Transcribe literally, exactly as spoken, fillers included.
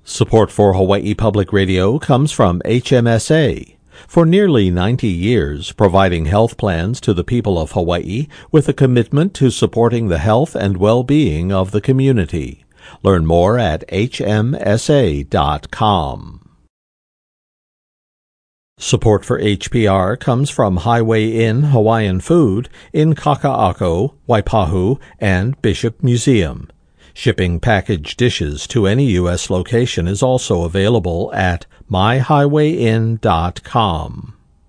Support for Hawaii Public Radio comes from H M S A. For nearly ninety years, providing health plans to the people of Hawaii with a commitment to supporting the health and well-being of the community. Learn more at H M S A dot com. Support for H P R comes from Highway Inn Hawaiian Food in Kaka'ako, Waipahu, and Bishop Museum. Shipping packaged dishes to any U S location is also available at my highway inn dot com.